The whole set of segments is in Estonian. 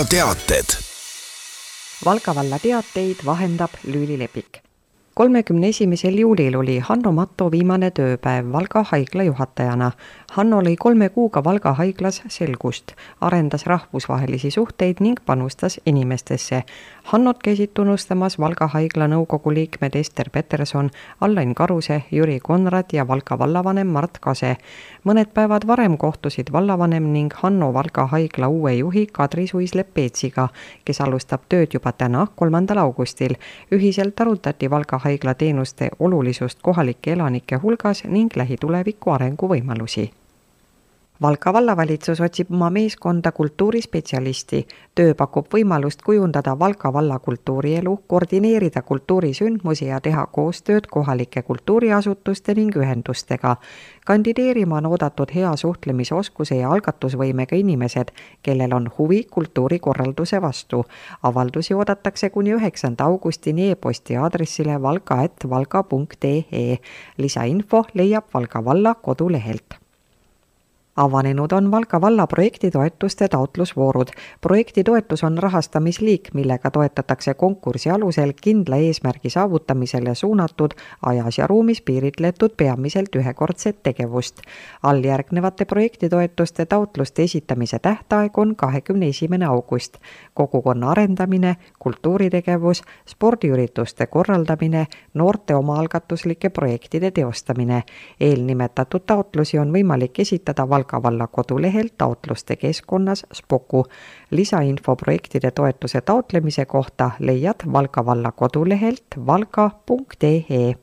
Teated. Valga valla teateid vahendab Lüüli Lepik. 31. juulil oli Hanno Matto viimane tööpäev Valga haigla juhatajana. Hanno lõi 3 kuuga Valga haiglas selgust, arendas rahvusvahelisi suhteid ning panustas inimestesse. Hannot käisid tunnustamas Valga haigla nõukogu liikmed Ester Peterson, Allain Karuse, Jüri Konrad ja Valga vallavanem Mart Kase. Mõned päevad varem kohtusid vallavanem ning Hanno Valga haigla uue juhi Kadri Suislepp-Peetsiga, kes alustab tööd juba täna, 3. augustil. Ühiselt arutati Valga haigla teenuste olulisust kohalike elanike hulgas ning lähituleviku arenguvõimalusi. Valga vallavalitsus otsib oma meeskonda kultuurispetsialisti. Töö pakub võimalust kujundada Valga valla kultuurielu, koordineerida kultuurisündmusi ja teha koostööd kohalike kultuuriasutuste ning ühendustega. Kandideerima on oodatud hea suhtlemisoskuse ja algatusvõimega inimesed, kellel on huvi kultuurikorralduse vastu. Avaldusi oodatakse kuni 9. augustini e-posti aadressile valga@valga.ee. Lisainfo leiab Valga valla kodulehelt. Avanenud on Valga valla projektitoetuste taotlusvoorud. Projektitoetus on rahastamisliik, millega toetatakse konkursi alusel kindla eesmärgi saavutamisele suunatud ajas ja ruumis piiritletud peamiselt ühekordset tegevust. Alljärgnevate projektitoetuste taotluste esitamise tähtaeg on 21. august. Kogukonna arendamine, kultuuritegevus, spordiürituste korraldamine, noorte omaalgatuslike projektide teostamine. Eelnimetatud taotlusi on võimalik esitada Valga valla kodulehelt taotluste keskkonnas Spoku. Lisainfo projektide toetuse taotlemise kohta leiad Valga valla kodulehelt valga.ee.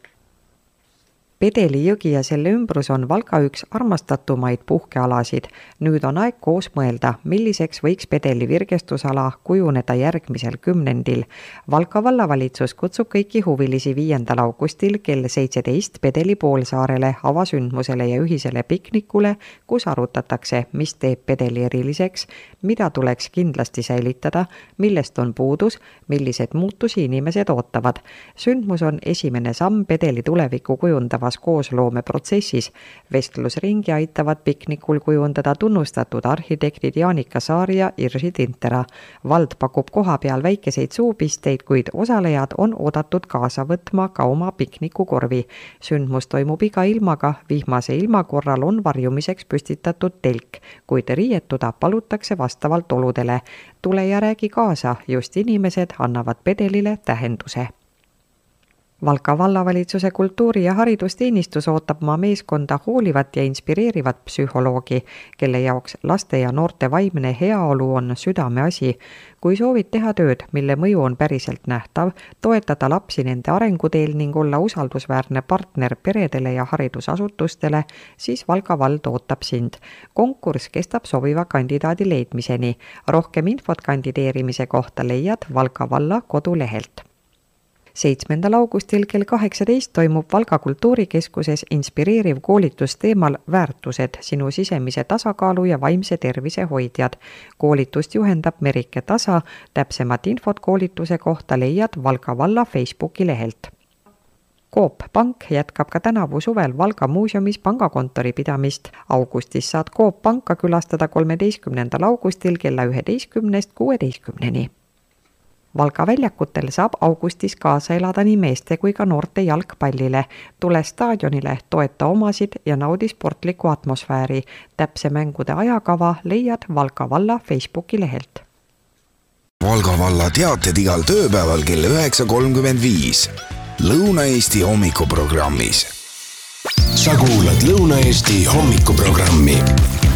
Pedeli jõgi ja selle ümbrus on Valga üks armastatumaid puhkealasid. Nüüd on aeg koos mõelda, milliseks võiks Pedeli virgestusala kujuneda järgmisel kümnendil. Valga vallavalitsus kutsub kõiki huvilisi 5. augustil kell 17 Pedeli poolsaarele avasündmusele ja ühisele piknikule, kus arutatakse, mis teeb Pedeli eriliseks, mida tuleks kindlasti säilitada, millest on puudus, millised muutusi inimesed ootavad. Sündmus on esimene samm Pedeli tuleviku kujundava koosloomeprotsessis. Vestlusringi aitavad piknikul kujundada tunnustatud arhitektid Jaanika Saar ja Irsi Tintera. Vald pakub koha peal väikeseid suupisteid, kuid osalejad on oodatud kaasa võtma ka oma piknikukorvi. Sündmus toimub iga ilmaga, vihmase ilma korral on varjumiseks püstitatud telk, kuid riietuda palutakse vastavalt oludele. Tule ja räägi kaasa, just inimesed annavad Pedelile tähenduse. Valga vallavalitsuse kultuuri- ja haridusteenistus ootab oma meeskonda hoolivat ja inspireerivat psühholoogi, kelle jaoks laste ja noorte vaimne heaolu on südameasi. Kui soovid teha tööd, mille mõju on päriselt nähtav, toetada lapsi nende arenguteel ning olla usaldusväärne partner peredele ja haridusasutustele, siis Valga vald ootab sind. Konkurss kestab sobiva kandidaadi leidmiseni. Rohkem infot kandideerimise kohta leiad Valga valla kodulehelt. 7. augustil kell 18 toimub Valga kultuurikeskuses inspireeriv koolitus teemal väärtused, sinu sisemise tasakaalu ja vaimse tervise hoidjad. Koolitust juhendab Merike Tasa, täpsemat infot koolituse kohta leiad Valga valla Facebooki lehelt. Coop Pank jätkab ka tänavu suvel Valga muuseumis pangakontori pidamist. Augustis saad Coop Panka külastada 13. augustil kella 11-16. Valga väljakutel saab augustis kaasa elada nii meeste kui ka noorte jalgpallile. Tule staadionile, toeta omasid ja naudi sportliku atmosfääri. Täpse mängude ajakava leiad Valga valla Facebooki lehelt. Valga valla teated igal tööpäeval kell 9.35 Lõuna-Eesti hommikuprogrammis. Sa kuulad Lõuna-Eesti hommikuprogrammi.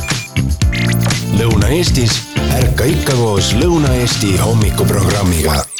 Lõuna-Eestis ärka ikka koos Lõuna-Eesti hommikuprogrammiga.